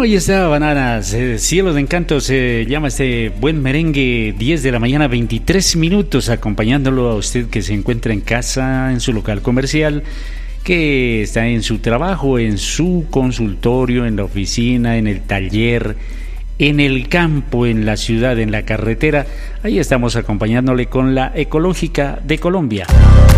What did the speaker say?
Bueno, ahí está Bananas, Cielo de Encanto se llama este buen merengue, 10 de la mañana, 23 minutos, acompañándolo a usted que se encuentra en casa, en su local comercial, que está en su trabajo, en su consultorio, en la oficina, en el taller, en el campo, en la ciudad, en la carretera. Ahí estamos acompañándole con la Ecológica de Colombia.